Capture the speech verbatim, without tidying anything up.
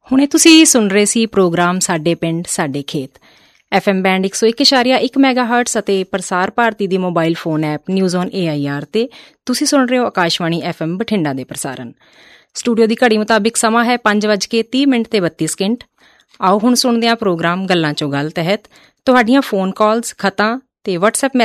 ਹੁਣੇ ਤੁਸੀਂ ਸੁਣ ਰਹੇ ਸੀ ਪ੍ਰੋਗਰਾਮ ਸਾਡੇ ਪਿੰਡ ਸਾਡੇ ਖੇਤ ਐਫ ਐਮ ਬੈਂਡ ਇੱਕ ਸੌ ਇੱਕ ਇਸ਼ਾਰੀਆ ਇੱਕ ਮੈਗਾ ਹਰਟਸ ਅਤੇ ਪ੍ਰਸਾਰ ਭਾਰਤੀ ਦੀ mobile phone app news on A I R ਤੇ ਤੁਸੀਂ ਸੁਣ ਰਹੇ ਹੋ ਆਕਾਸ਼ਵਾਣੀ ਐਫ ਐਮ ਬਠਿੰਡਾ ਦੇ ਪ੍ਰਸਾਰਨ। ਸਟੂਡੀਓ ਦੀ ਘੜੀ ਮੁਤਾਬਿਕ ਸਮਾਂ ਹੈ ਪੰਜ ਵੱਜ ਕੇ ਤੀਹ ਮਿੰਟ ਤੇ ਬੱਤੀ ਸਕਿੰਟ। ਆਓ ਹੁਣ ਸੁਣਦੇ ਹਾਂ ਪ੍ਰੋਗਰਾਮ ਗੱਲਾਂ ਚੋਂ ਗੱਲ ਤਹਿਤ ਤੁਹਾਡੀਆਂ ਫੋਨ ਕਾਲਸ, ਖਤਾਂ ਤੇ ਵਟਸਐਪ